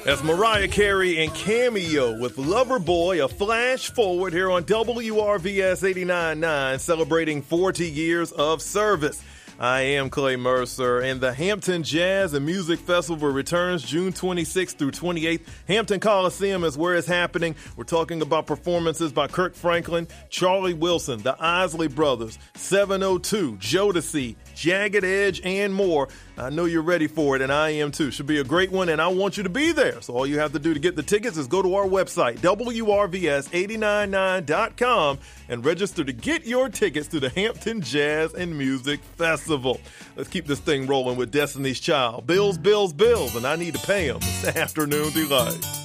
That's Mariah Carey and Cameo with Loverboy, a flash forward here on WRVS 89.9, celebrating 40 years of service. I am Clay Mercer, and the Hampton Jazz and Music Festival returns June 26th through 28th. Hampton Coliseum is where it's happening. We're talking about performances by Kirk Franklin, Charlie Wilson, the Isley Brothers, 702, Jodeci, Jagged Edge, and more. I know you're ready for it, and I am too. Should be a great one, and I want you to be there. So all you have to do to get the tickets is go to our website, WRVS899.com, and register to get your tickets to the Hampton Jazz and Music Festival. Let's keep this thing rolling with Destiny's Child. Bills, bills, bills, and I need to pay them. It's the Afternoon Delight.